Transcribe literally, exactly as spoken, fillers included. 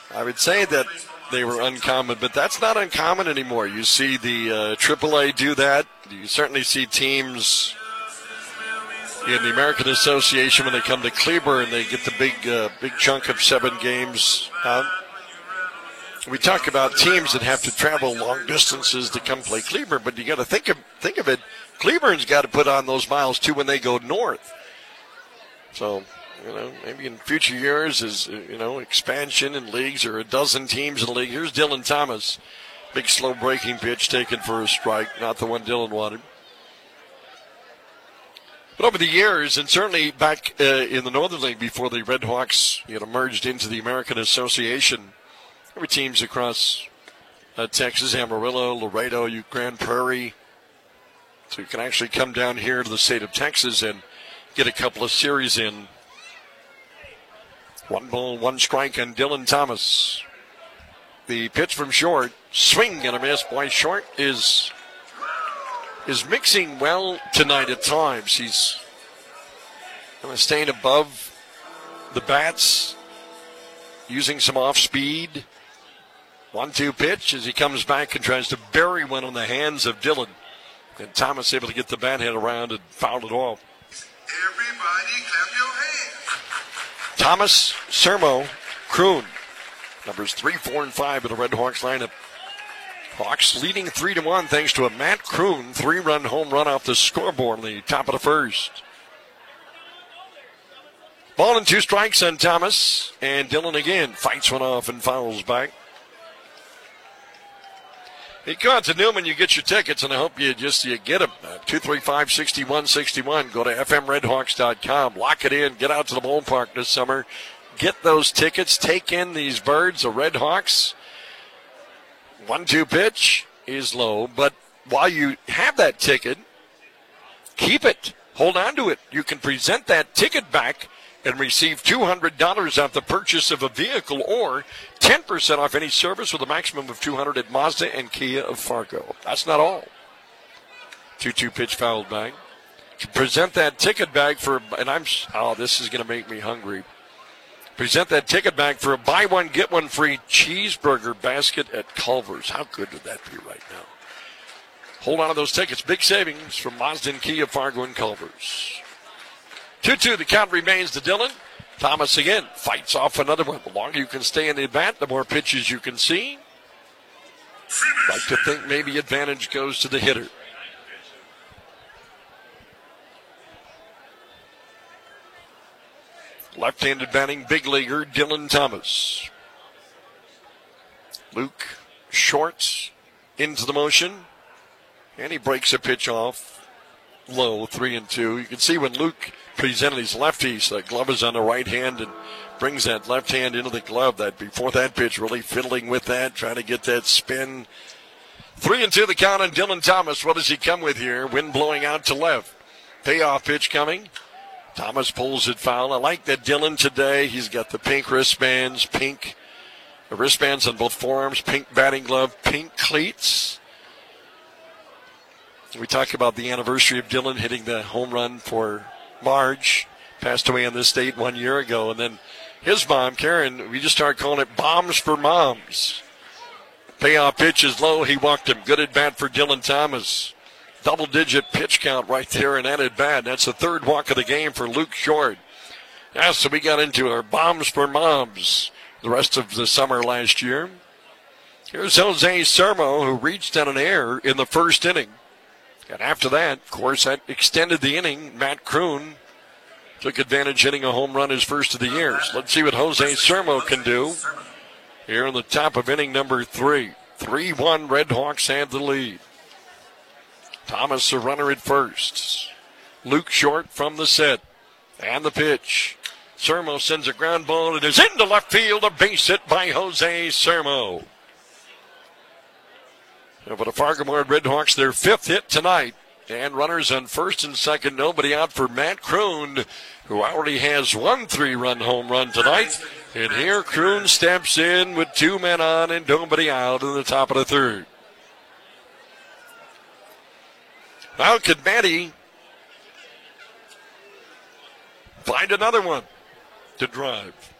I would say that they were uncommon, but that's not uncommon anymore. You see the uh, triple A do that. You certainly see teams in the American Association when they come to Cleburne, they get the big, uh, big chunk of seven games out. We talk about teams that have to travel long distances to come play Cleburne, but you got to think of think of it. Cleburne's got to put on those miles too when they go north. So, you know, maybe in future years, as you know, expansion in leagues or a dozen teams in the league. Here's Dylan Thomas, big slow breaking pitch taken for a strike, not the one Dylan wanted. But over the years, and certainly back uh, in the Northern League before the Red Hawks, you know, merged into the American Association, there were teams across uh, Texas, Amarillo, Laredo, Grand Prairie. So you can actually come down here to the state of Texas and get a couple of series in. One ball, one strike on Dylan Thomas. The pitch from short, swing and a miss. Boy, Short is is mixing well tonight at times. He's kind of staying above the bats, using some off speed. one two pitch as he comes back and tries to bury one on the hands of Dylan. And Thomas able to get the bat head around and foul it off. Everybody clap your hands. Thomas, Sermo, Kroon. Numbers three, four, and five in the Red Hawks lineup. Hawks leading three to one thanks to a Matt Kroon three-run home run off the scoreboard in the top of the first. Ball and two strikes on Thomas, and Dylan again fights one off and fouls back. Hey, come out to Newman, you get your tickets, and I hope you just you get them. Uh, two three five, six one six one. Go to F M red hawks dot com. Lock it in. Get out to the ballpark this summer. Get those tickets. Take in these birds, the Red Hawks. one two pitch is low, but while you have that ticket, keep it. Hold on to it. You can present that ticket back and receive two hundred dollars off the purchase of a vehicle or ten percent off any service with a maximum of two hundred dollars at Mazda and Kia of Fargo. That's not all. two two pitch fouled back. You present that ticket back for, and I'm, oh, this is going to make me hungry. Present that ticket back for a buy one, get one free cheeseburger basket at Culver's. How good would that be right now? Hold on to those tickets. Big savings from Mazda and Kia, Fargo, and Culver's. two two, the count remains to Dylan. Thomas again fights off another one. The longer you can stay in the bat, the more pitches you can see. Like to think maybe advantage goes to the hitter. Left-handed batting, big leaguer, Dylan Thomas. Luke Short into the motion. And he breaks a pitch off. Low, three and two. You can see when Luke presented his lefties, the glove is on the right hand and brings that left hand into the glove. That before that pitch, really fiddling with that, trying to get that spin. Three and two the count on Dylan Thomas. What does he come with here? Wind blowing out to left. Payoff pitch coming. Thomas pulls it foul. I like that Dylan today, he's got the pink wristbands, pink wristbands on both forearms, pink batting glove, pink cleats. We talk about the anniversary of Dylan hitting the home run for Marge. Passed away in this state one year ago. And then his mom, Karen, we just started calling it Bombs for Moms. Payoff pitch is low. He walked him. Good at bat for Dylan Thomas. Double-digit pitch count right there in that at bat. That's the third walk of the game for Luke Short. Yeah, so we got into our Bombs for Moms the rest of the summer last year. Here's Jose Sermo, who reached on an error in the first inning. And after that, of course, that extended the inning. Matt Kroon took advantage hitting a home run his first of the year. So let's see what Jose Sermo can do here in the top of inning number three. three one, Red Hawks have the lead. Thomas, a runner at first. Luke Short from the set. And the pitch. Sermo sends a ground ball and is into left field. A base hit by Jose Sermo. For the Fargo-Moorhead Red Hawks, their fifth hit tonight. And runners on first and second. Nobody out for Matt Kroon, who already has one three-run home run tonight. And here Kroon steps in with two men on and nobody out in the top of the third. Now could Matty find another one to drive?